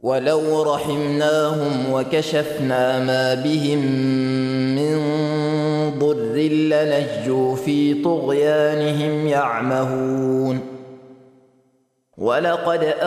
ولو رحمناهم وكشفنا ما بهم من ضر للجوا في طغيانهم يعمهون. ولقد